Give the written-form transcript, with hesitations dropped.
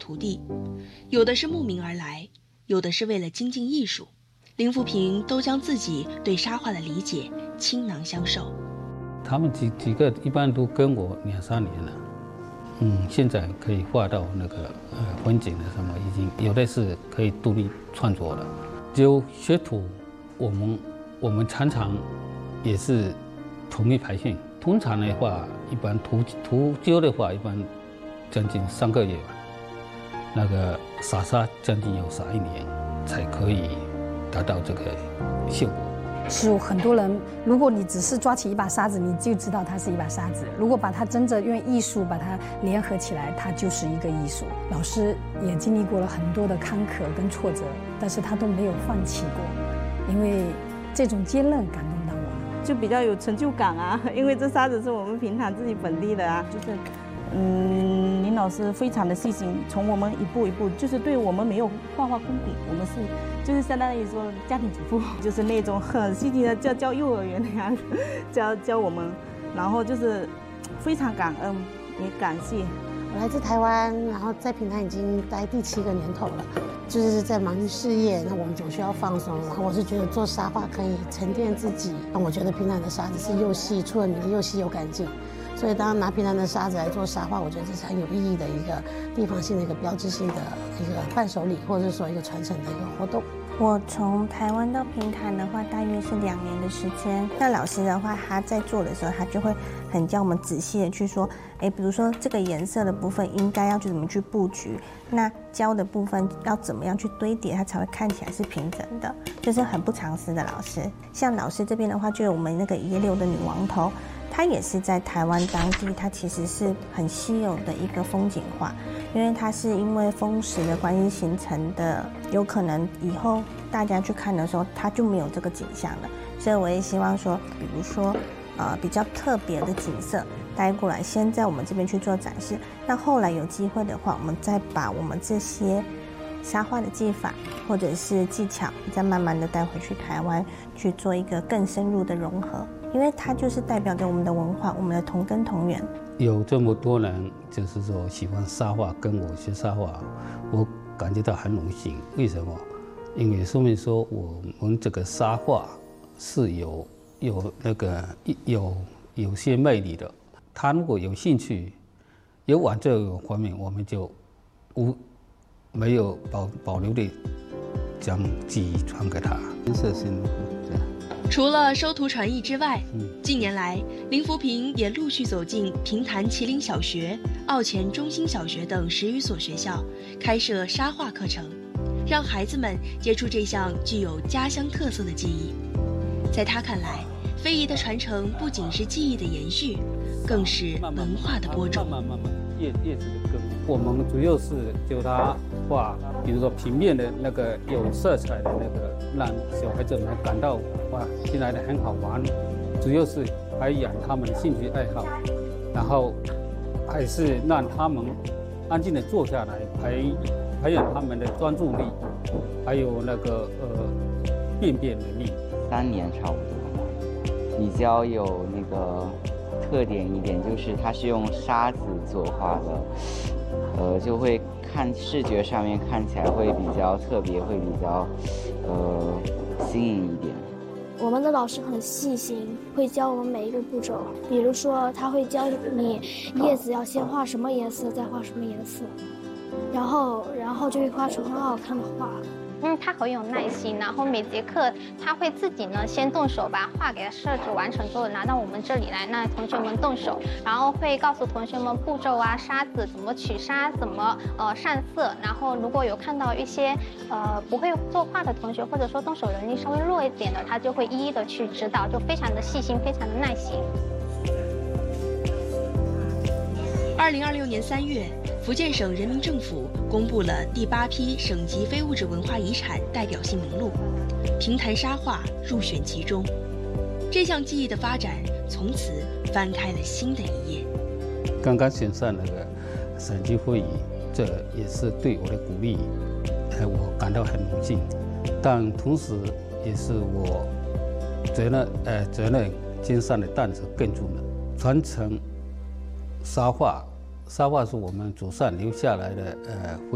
徒弟，有的是慕名而来，有的是为了精进艺术。林福平都将自己对沙画的理解倾囊相授。 他们几个一般都跟我2-3年了，现在可以画到那个风景的什么，已经有的是可以独立创作了。就学徒，我们常常也是统一培训。通常的话，一般徒教的话，一般将近3个月吧。那个撒沙将近要撒1年，才可以达到这个效果。 是很多人，如果你只是抓起一把沙子，你就知道它是一把沙子；如果把它真正用艺术把它联合起来，它就是一个艺术。老师也经历过了很多的坎坷跟挫折，但是他都没有放弃过，因为这种坚韧感动到我， 就比较有成就感啊。因为这沙子是我们平潭自己本地的啊，就是林老师非常的细心，从我们一步一步，就是对我们没有画画功底，我们是就是相当于说家庭主妇，就是那种很细心的教幼儿园那样教我们，然后就是非常感恩也感谢。 我来自台湾，然后在平潭已经待第7个年头了，就是在忙于事业，那我们总需要放松。然后我是觉得做沙画可以沉淀自己，我觉得平潭的沙子是又细，出了名的又细又干净。所以当拿平潭的沙子来做沙画，我觉得这是很有意义的一个地方性的一个标志性的一个伴手礼，或者说一个传承的一个活动。 我从台湾到平潭的话，大约是2年的时间。那老师的话，他在做的时候，他就会很教我们仔细的去说，比如说这个颜色的部分应该要去怎么去布局，那胶的部分要怎么样去堆叠，它才会看起来是平整的，就是很不藏私的老师。像老师这边的话，就有我们那个野柳的女王头。它也是在台湾当地，它其实是很稀有的一个风景画，因为它是因为风蚀的关系形成的，有可能以后大家去看的时候，它就没有这个景象了。所以我也希望说，比如说比较特别的景色带过来，先在我们这边去做展示。那后来有机会的话，我们再把我们这些沙画的技法或者是技巧，再慢慢的带回去台湾去做一个更深入的融合。因为它就是代表着我们的文化，我们的同根同源。 有这么多人就是说喜欢沙画，跟我学沙画，我感觉到很荣幸。为什么？因为说明说我们这个沙画是有那个有些魅力的。他如果有兴趣，有往这个方面，我们就没有保留的将技艺传给他。建设性的这样。 除了收徒传艺之外，近年来林福平也陆续走进平潭麒麟小学、澳前中心小学等10余所学校，开设沙画课程，让孩子们接触这项具有家乡特色的技艺。在他看来，非遗的传承不仅是技艺的延续，更是文化的播种。 叶子的根，我们主要是教他画，比如说平面的那个有色彩的那个，让小孩子们感到哇，进来的很好玩。主要是培养他们的兴趣爱好，然后还是让他们安静的坐下来，培养他们的专注力，还有那个辨别能力。 3年差不多，比较有那个特点一点，就是它是用沙子作画的，就会视觉上面看起来会比较特别，会比较新颖一点。 我们的老师很细心，会教我们每一个步骤。比如说，他会教你叶子要先画什么颜色，再画什么颜色，然后就会画出很好看的画。 他很有耐心，然后每节课他会自己呢先动手把画给他设置完成之后拿到我们这里来，那同学们动手，然后会告诉同学们步骤啊，沙子怎么取沙，怎么上色，然后如果有看到一些不会作画的同学，或者说动手能力稍微弱一点的，他就会一一的去指导，就非常的细心，非常的耐心。 2026年3月，福建省人民政府公布了第8批省级非物质文化遗产代表性名录，平潭沙画入选其中。这项技艺的发展从此翻开了新的一页。 刚刚选上那个省级会议，这也是对我的鼓励，我感到很荣幸。但同时，也是我责任肩上的担子更重了，传承沙画。沙画是我们祖上留下来的